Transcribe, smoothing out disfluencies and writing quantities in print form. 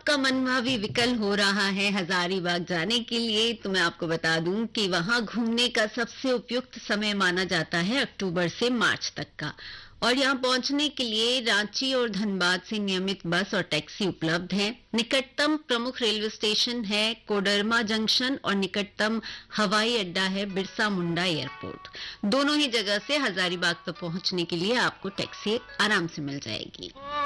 आपका मनभावी विकल्प हो रहा है हजारीबाग जाने के लिए, तो मैं आपको बता दूं कि वहां घूमने का सबसे उपयुक्त समय माना जाता है अक्टूबर से मार्च तक का। और यहां पहुंचने के लिए रांची और धनबाद से नियमित बस और टैक्सी उपलब्ध है। निकटतम प्रमुख रेलवे स्टेशन है कोडरमा जंक्शन और निकटतम हवाई अड्डा है बिरसा मुंडा एयरपोर्ट। दोनों ही जगह से हजारीबाग तक पहुंचने के लिए आपको टैक्सी आराम से मिल जाएगी।